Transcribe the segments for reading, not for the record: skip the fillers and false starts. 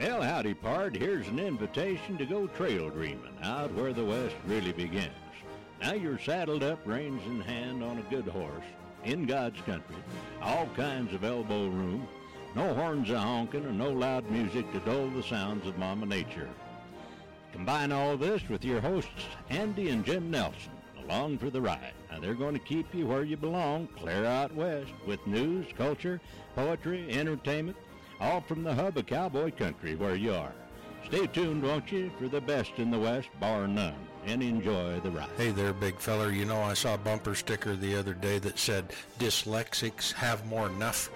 Well, howdy, pard. Here's an invitation to go trail dreaming out where the West really begins. Now you're saddled up, reins in hand, on a good horse, in God's country, all kinds of elbow room, no horns a-honking and no loud music to dull the sounds of Mama Nature. Combine all this with your hosts, Andy and Jim Nelson, along for the ride. Now they're going to keep you where you belong, clear out west, with news, culture, poetry, entertainment, all from the hub of cowboy country where you are. Stay tuned, won't you, for the best in the West, bar none, and enjoy the ride. Hey there, big feller. You know, I saw a bumper sticker the other day that said, "Dyslexics have more nuff."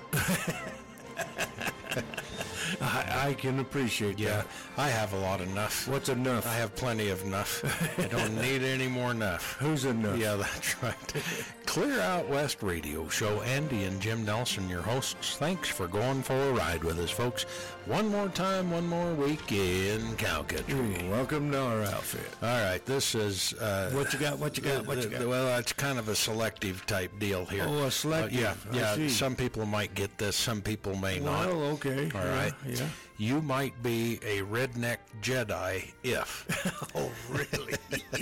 I can appreciate that. I have a lot of nuff. What's enough? I have plenty of nuff. I don't need any more nuff. Who's enough? Yeah, that's right. Clear Out West Radio Show. Andy and Jim Nelson, your hosts. Thanks for going for a ride with us, folks. One more time, one more week in cow country. Welcome to our outfit. All right, this is... What you got? Well, it's kind of a selective type deal here. Oh, a selective. Yeah. Some people might get this, some people may not. Well, okay. All right. Yeah. You might be a redneck Jedi if. Oh, really?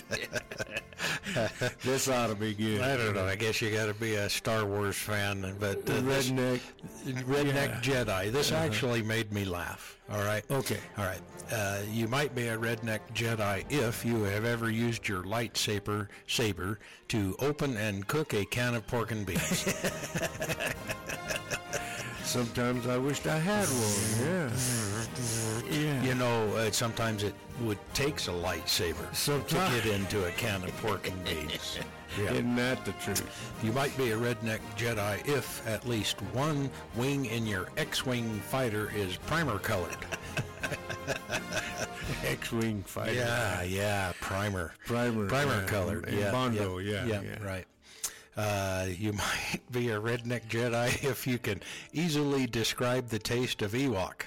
This ought to be good. I don't know. I guess you got to be a Star Wars fan, but redneck Jedi. This actually made me laugh. All right. Okay. All right. You might be a redneck Jedi if you have ever used your lightsaber to open and cook a can of pork and beans. Sometimes I wished I had one. Yeah. You know, sometimes it takes a lightsaber to get into a can of pork and beans. Yeah. Isn't that the truth? You might be a redneck Jedi if at least one wing in your X-Wing fighter is primer colored. X-Wing fighter. Yeah, primer colored. Yeah, Bondo, right. You might be a redneck Jedi if you can easily describe the taste of Ewok.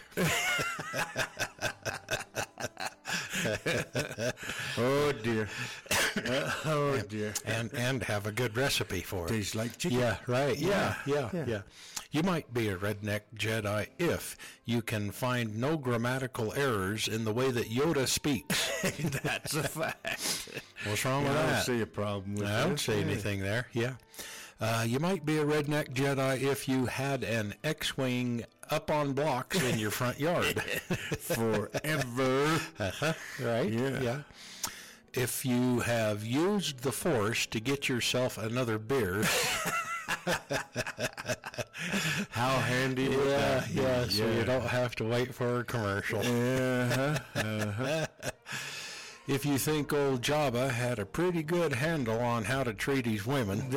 Oh dear. Oh dear. And have a good recipe for it. Tastes like chicken. Yeah, right. Yeah. You might be a redneck Jedi if you can find no grammatical errors in the way that Yoda speaks. That's a fact. What's wrong with that? I don't see a problem with that. I don't see anything there. Yeah. You might be a redneck Jedi if you had an X-Wing up on blocks in your front yard. Forever. Right? Yeah. If you have used the Force to get yourself another beer. How handy would that be? Yeah, so you don't have to wait for a commercial. If you think old Jabba had a pretty good handle on how to treat his women.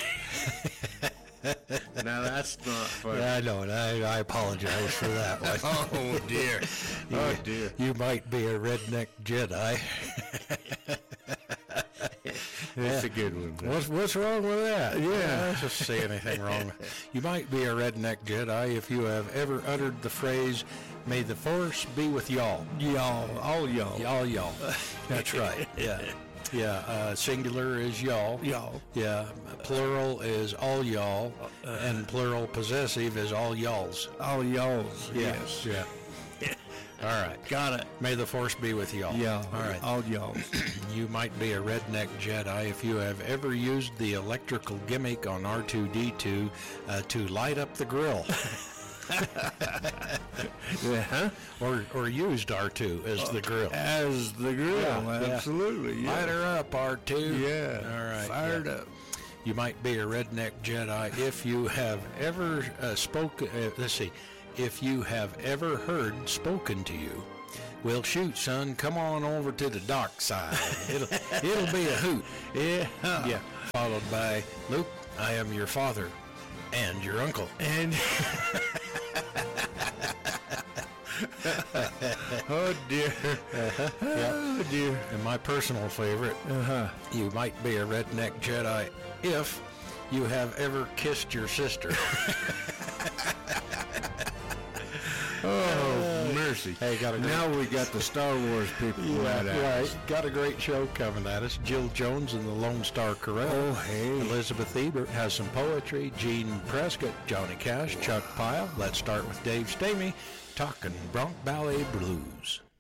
Now that's not funny. I know, I apologize for that one. Oh dear. Oh dear. You might be a redneck Jedi. That's a good one. What's wrong with that? Yeah. I don't see anything wrong. You might be a redneck Jedi if you have ever uttered the phrase, "May the Force be with y'all." Y'all. All y'all. Y'all. That's right. Yeah. Singular is y'all. Y'all. Yeah. Plural is all y'all. And plural possessive is all y'alls. All y'alls. Yes. Yeah. All right. Got it. May the Force be with y'all. Yeah. All right. All y'all. You might be a redneck Jedi if you have ever used the electrical gimmick on R2-D2 to light up the grill. Or used R2 as the grill. As the grill, absolutely. Yeah. Light her up, R2. Yeah. All right. Fired up. You might be a redneck Jedi if you have ever if you have ever heard spoken to you. Well, shoot, son, come on over to the dark side. It'll be a hoot. Yeah. Followed by, Luke, I am your father and your uncle. And oh dear. Oh dear. And my personal favorite, you might be a redneck Jedi if you have ever kissed your sister. Oh, mercy. mercy. Hey, now we got the Star Wars people Yeah, right at us. right. Got a great show coming at us. Jill Jones and the Lone Star Corral. Oh, hey. Elizabeth Ebert has some poetry. Gene Prescott, Johnny Cash, Chuck Pyle. Let's start with Dave Stamey talking Bronx Ballet Blues.